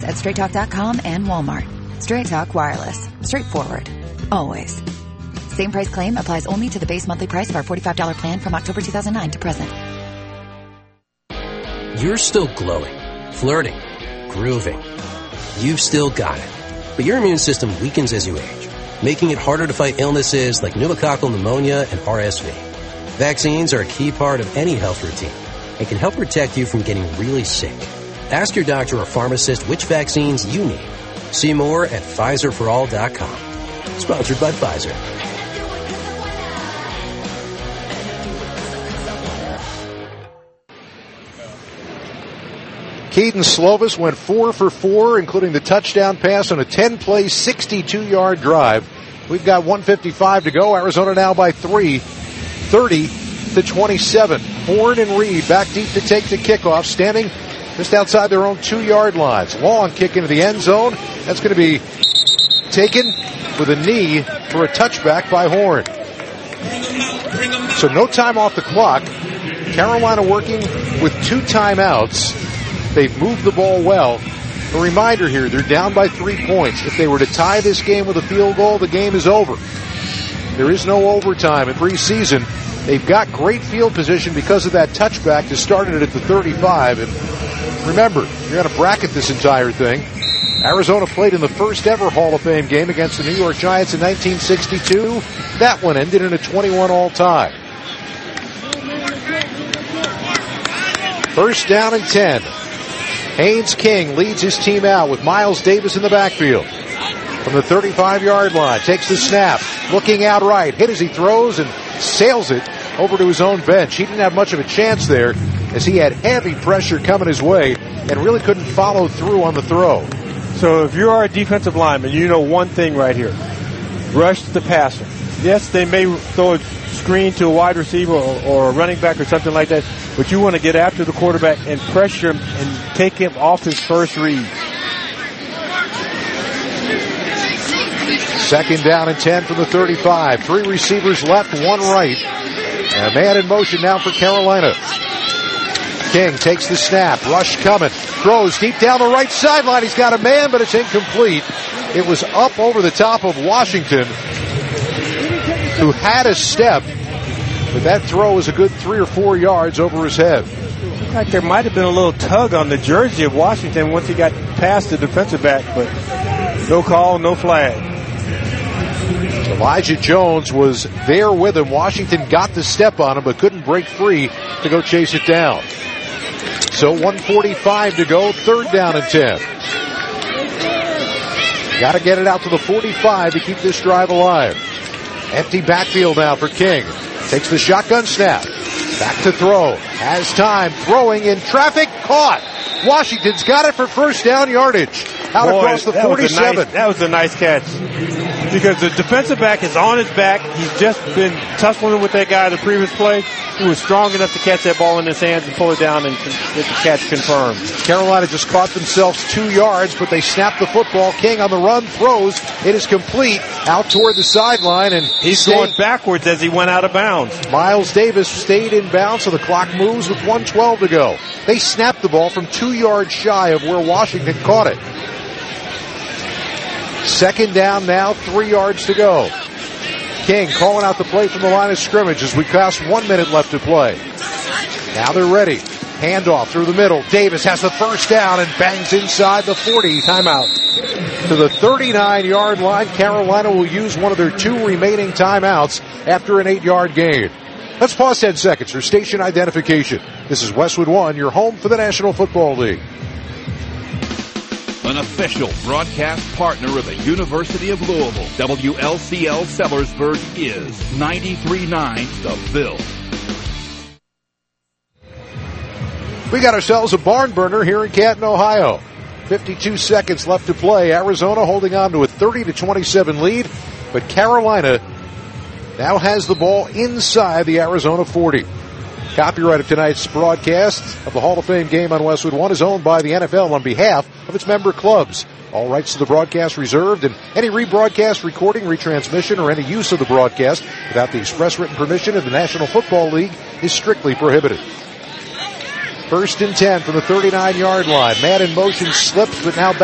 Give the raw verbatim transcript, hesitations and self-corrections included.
at straight talk dot com and Walmart. Straight Talk Wireless. Straightforward. Always. Same price claim applies only to the base monthly price of our forty-five dollars plan from October two thousand nine to present. You're still glowing, flirting, grooving. You've still got it. But your immune system weakens as you age, making it harder to fight illnesses like pneumococcal pneumonia and R S V. Vaccines are a key part of any health routine and can help protect you from getting really sick. Ask your doctor or pharmacist which vaccines you need. See more at Pfizer for all dot com. Sponsored by Pfizer. Kedon Slovis went four for four, including the touchdown pass on a ten-play, sixty-two-yard drive. We've got one fifty-five to go. Arizona now by three, thirty to twenty-seven. Horn and Reed back deep to take the kickoff, standing just outside their own two-yard lines. Long kick into the end zone. That's going to be taken with a knee for a touchback by Horn. So no time off the clock. Carolina working with two timeouts. They've moved the ball well. A reminder here, they're down by three points. If they were to tie this game with a field goal, the game is over. There is no overtime in preseason. They've got great field position because of that touchback to start it at the thirty-five. And remember, you're going to bracket this entire thing. Arizona played in the first ever Hall of Fame game against the New York Giants in nineteen sixty-two. That one ended in a twenty-one all tie. First down and ten. Haynes King leads his team out with Miles Davis in the backfield. From the thirty-five-yard line, takes the snap, looking out right, hit as he throws and sails it over to his own bench. He didn't have much of a chance there as he had heavy pressure coming his way and really couldn't follow through on the throw. So if you are a defensive lineman, you know one thing right here. Rush the passer. Yes, they may throw a screen to a wide receiver or, or a running back or something like that, but you want to get after the quarterback and pressure him and take him off his first read. Second down and ten from the thirty-five. Three receivers left, one right. And a man in motion now for Carolina. King takes the snap. Rush coming. Throws deep down the right sideline. He's got a man, but it's incomplete. It was up over the top of Washington, who had a step, but that throw was a good three or four yards over his head. Looked like there might have been a little tug on the jersey of Washington once he got past the defensive back, but no call, no flag. Elijah Jones was there with him. Washington got the step on him, but couldn't break free to go chase it down. So one forty-five to go, third down and ten. Got to get it out to the forty-five to keep this drive alive. Empty backfield now for King. Takes the shotgun snap. Back to throw. Has time. Throwing in traffic. Caught. Washington's got it for first down yardage. Out Boy, across the that forty-seven. Was nice, that was a nice catch. Because the defensive back is on his back. He's just been tussling with that guy the previous play. He was strong enough to catch that ball in his hands and pull it down and get the catch confirmed. Carolina just caught themselves two yards, but they snapped the football. King on the run, throws. It is complete out toward the sideline, and he's stayed. going backwards as he went out of bounds. Miles Davis stayed in bounds, so the clock moves with one twelve to go. They snapped the ball from two yards shy of where Washington caught it. Second down now, three yards to go. King calling out the play from the line of scrimmage as we pass one minute left to play. Now they're ready. Handoff through the middle. Davis has the first down and bangs inside the forty. Timeout. To the thirty-nine-yard line. Carolina will use one of their two remaining timeouts after an eight-yard gain. Let's pause ten seconds for station identification. This is Westwood One, your home for the National Football League. An official broadcast partner of the University of Louisville, W L C L Sellersburg is ninety-three point nine The Ville. We got ourselves a barn burner here in Canton, Ohio. fifty-two seconds left to play. Arizona holding on to a thirty to twenty-seven lead, but Carolina now has the ball inside the Arizona forty. Copyright of tonight's broadcast of the Hall of Fame game on Westwood One is owned by the N F L on behalf of its member clubs. All rights to the broadcast reserved, and any rebroadcast, recording, retransmission, or any use of the broadcast without the express written permission of the National Football League is strictly prohibited. First and ten from the thirty-nine-yard line. Man in motion slips, but now back.